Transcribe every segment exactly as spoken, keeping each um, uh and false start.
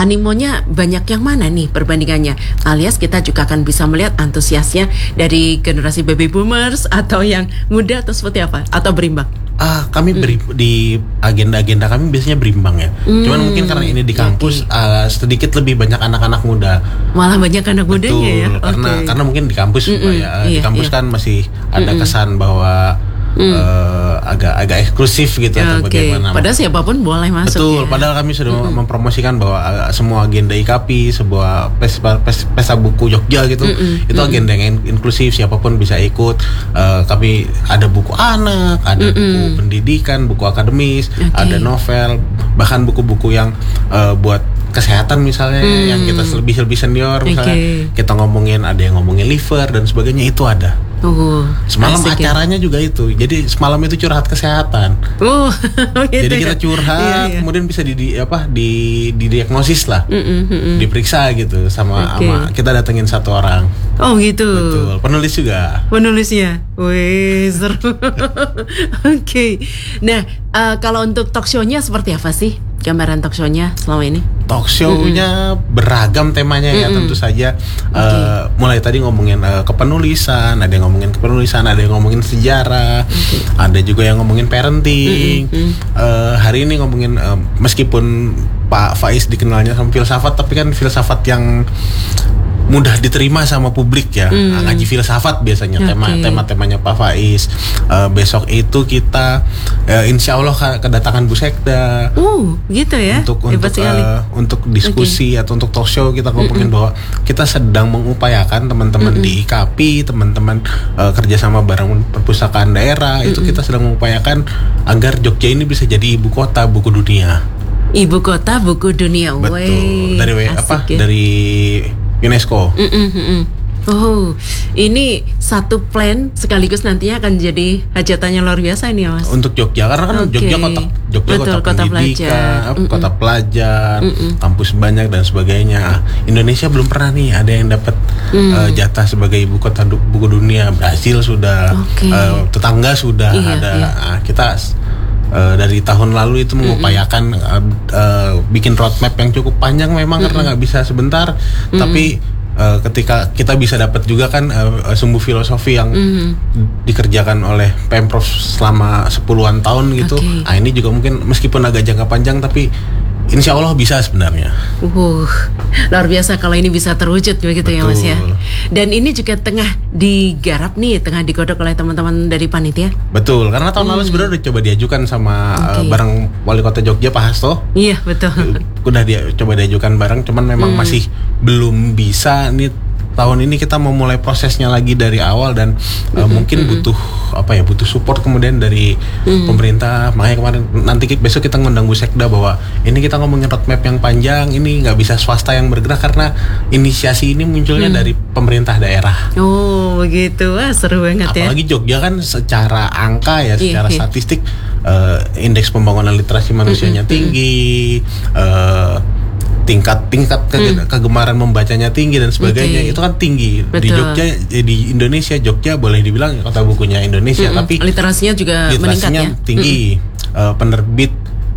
animonya banyak yang mana nih perbandingannya? Alias kita juga akan bisa melihat antusiasnya dari generasi baby boomers atau yang muda atau seperti apa? Atau berimbang? Ah, kami beri, hmm. di agenda-agenda kami biasanya berimbang ya. Hmm. Cuman mungkin karena ini di kampus okay. uh, sedikit lebih banyak anak-anak muda. Malah banyak anak Betul, mudanya ya. Karena okay. karena mungkin di kampus mm-mm, ya. Di iya, kampus iya. kan masih ada Mm-mm. kesan bahwa Mm. Uh, agak agak eksklusif gitu ya, atau okay. bagaimana. Padahal siapapun boleh masuk. Betul. Ya. Padahal kami sudah Mm-mm. mempromosikan bahwa uh, semua agenda I K P, sebuah pesta, pesta, pesta buku Jogja gitu, Mm-mm. itu Mm-mm. agenda yang inklusif, siapapun bisa ikut. Uh, kami ada buku anak, ada Mm-mm. buku pendidikan, buku akademis, okay. ada novel, bahkan buku-buku yang uh, buat kesehatan misalnya mm. yang kita lebih lebih senior misalnya okay. kita ngomongin ada yang ngomongin liver dan sebagainya itu ada. Uh, semalam acaranya ya. Juga itu. Jadi semalam itu curhat kesehatan. Uh, gitu Jadi kita ya? curhat, iya, iya. kemudian bisa di, di apa di didiagnosis lah, mm-mm, mm-mm. diperiksa gitu sama okay. sama kita datengin satu orang. Oh gitu. Betul. Penulis juga. Penulisnya, wih seru. Oke. Okay. Nah uh, kalau untuk talk show-nya seperti apa sih? Gambaran talk show-nya selama ini? Talk show-nya mm-hmm. beragam temanya ya, mm-hmm. tentu saja. Okay. Uh, mulai tadi ngomongin uh, kepenulisan, ada yang ngomongin kepenulisan, ada yang ngomongin sejarah, okay. ada juga yang ngomongin parenting. Mm-hmm. Uh, hari ini ngomongin uh, meskipun Pak Faiz dikenalnya sama filsafat, tapi kan filsafat yang mudah diterima sama publik ya, hmm. ngaji filsafat biasanya okay. tema tema-temanya Pak Faiz. Uh, besok itu kita uh, insya Allah kedatangan Bu Sekda. Uh, gitu ya. Untuk untuk uh, untuk diskusi okay. atau untuk talk show kita ngomongin mm-hmm. bahwa kita sedang mengupayakan teman-teman mm-hmm. di I K P, teman-teman uh, kerjasama bareng perpustakaan daerah mm-hmm. itu kita sedang mengupayakan agar Jogja ini bisa jadi ibu kota buku dunia. Ibu kota buku dunia. Betul. Wey, dari we, apa? Ya? Dari UNESCO. Mm-mm-mm. Oh, ini satu plan sekaligus nantinya akan jadi hajatannya luar biasa ini ya Mas. Untuk Jogja, karena kan okay. Jogja kota, Jogja Betul, kota, kota pendidikan, pelajar. kota pelajar, Mm-mm. kampus banyak dan sebagainya. Indonesia belum pernah nih ada yang dapat mm. uh, jatah sebagai ibu kota du- buku dunia. Brasil sudah, okay. uh, tetangga sudah iya, ada. Iya. Uh, kita Uh, dari tahun lalu itu mengupayakan uh, uh, bikin roadmap yang cukup panjang memang mm-hmm. karena nggak bisa sebentar, mm-hmm. tapi uh, ketika kita bisa dapat juga kan uh, sumbu filosofi yang mm-hmm. dikerjakan oleh Pemprov selama sepuluhan tahun gitu, okay. nah ini juga mungkin meskipun agak jangka panjang tapi insya Allah bisa sebenarnya. Uh, luar biasa kalau ini bisa terwujud begitu Betul. Ya Mas ya. Dan ini juga tengah digarap nih, tengah digodok oleh teman-teman dari panitia. Betul, karena tahun hmm. lalu sebenarnya udah coba diajukan sama okay. uh, bareng Wali Kota Jogja Pak Hasto. Iya betul. Udah dia coba diajukan bareng, cuman memang hmm. masih belum bisa nih. Tahun ini kita mau mulai prosesnya lagi dari awal dan uh, mm-hmm. mungkin butuh apa ya butuh support kemudian dari mm-hmm. pemerintah. Makanya kemarin nanti besok kita ngundang Bu Sekda bahwa ini kita ngomongin roadmap yang panjang, ini nggak bisa swasta yang bergerak karena inisiasi ini munculnya mm. dari pemerintah daerah. Oh begitu, wah seru banget ya. Apalagi Jogja kan secara angka ya, secara yeah, statistik uh, indeks pembangunan literasi manusianya mm-hmm. tinggi. Uh, tingkat tingkat ke- hmm. kegemaran membacanya tinggi dan sebagainya, okay. itu kan tinggi. Betul. Di Jogja, di Indonesia Jogja boleh dibilang kota bukunya Indonesia, hmm. tapi literasinya juga literasinya meningkat ya? tinggi. Hmm. Uh, penerbit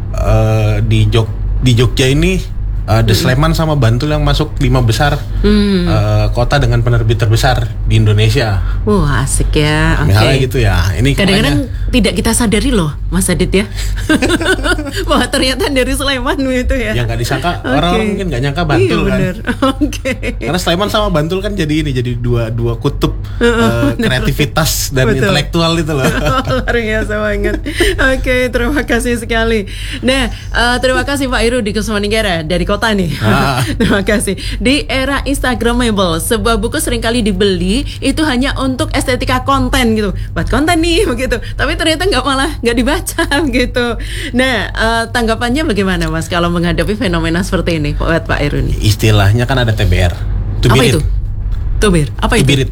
uh, di Jog di Jogja ini uh, The Sleman sama Bantul yang masuk lima besar hmm. uh, kota dengan penerbit terbesar di Indonesia. Wah asik ya. Misalnya okay. gitu ya. Ini kadang-kadang makanya, tidak kita sadari loh Mas Adit ya. Bahwa ternyata dari Sleman itu ya. Yang nggak disangka okay. orang-orang mungkin nggak nyangka Bantul iya, kan. Oke. Okay. Karena Sleman sama Bantul kan jadi ini jadi dua dua kutub uh, kreativitas dan Betul. Intelektual itu loh. Luar biasa banget. Oke, okay, terima kasih sekali. Nah, uh, terima kasih Pak Irudi Kusmaningara dari kota nih. Ah. Terima kasih. Di era Instagramable, sebuah buku seringkali dibeli itu hanya untuk estetika konten gitu. Buat konten nih begitu. Tapi ternyata nggak malah nggak dibaca gitu. Nah, uh, tanggapannya bagaimana Mas kalau menghadapi fenomena seperti ini buat Pak Irudi? Istilahnya kan ada T B R. Apa itu? Tubir. Apa itu? Tubirit.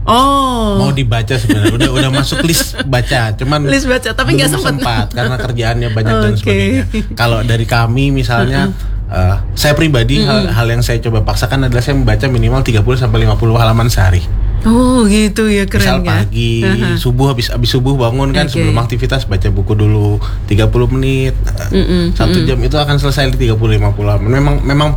Oh. Mau dibaca sebenarnya udah udah masuk list baca, cuman list baca tapi nggak sempat. sempat karena kerjaannya banyak okay. dan sebagainya. Kalau dari kami misalnya uh, saya pribadi mm-hmm. hal, hal yang saya coba paksakan adalah saya membaca minimal tiga puluh sampai lima puluh halaman sehari. Oh gitu ya, keren. Misal pagi, uh-huh. subuh habis habis subuh bangun kan okay. sebelum aktivitas baca buku dulu tiga puluh menit. Mm-mm, satu mm-mm. jam itu akan selesai di tiga puluh lima puluh halaman. Memang memang